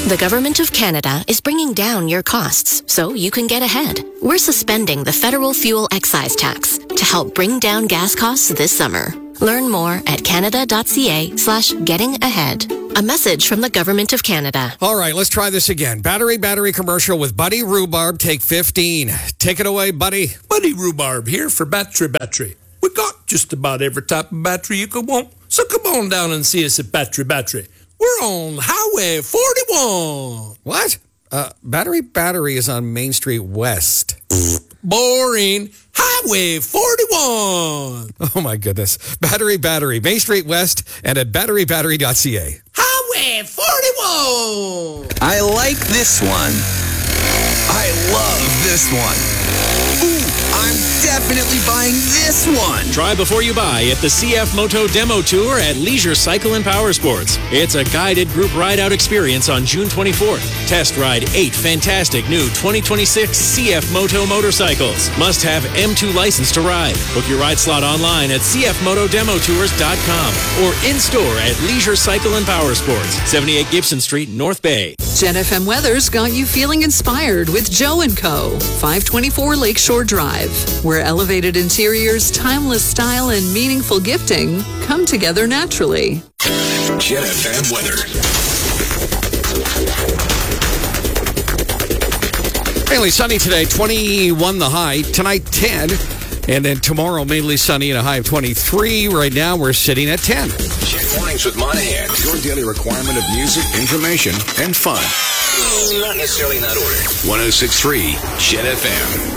The Government of Canada is bringing down your costs so you can get ahead. We're suspending the federal fuel excise tax to help bring down gas costs this summer. Learn more at canada.ca/getting-ahead. A message from the Government of Canada. All right, let's try this again. Battery commercial with Buddy Rhubarb. Take 15. Take it away, Buddy. Buddy Rhubarb here for Battery. We got just about every type of battery you could want. So come on down and see us at Battery. We're on Highway 41. What? Battery is on Main Street West. Boring. Highway 41. Oh, my goodness. Battery, Main Street West, and at batterybattery.ca. Highway 41. I like this one. I love this one. Ooh, I'm definitely buying this one. Try before you buy at the CF Moto Demo Tour at Leisure Cycle and Power Sports. It's a guided group ride-out experience on June 24th. Test ride 8 fantastic new 2026 CF Moto motorcycles. Must have M2 license to ride. Book your ride slot online at cfmotodemotours.com or in-store at Leisure Cycle and Power Sports, 78 Gibson Street, North Bay. Gen FM Weather's got you feeling inspired with Joe & Co. 524 Lakeshore Drive, where elevated interiors, timeless style, and meaningful gifting come together naturally. Gen FM weather. Mainly sunny today, 21 the high. Tonight, 10. And then tomorrow, mainly sunny and a high of 23. Right now, we're sitting at 10. Jet Mornings with Monahan. Your daily requirement of music, information, and fun. Not necessarily in that order. 106.3 Jet FM.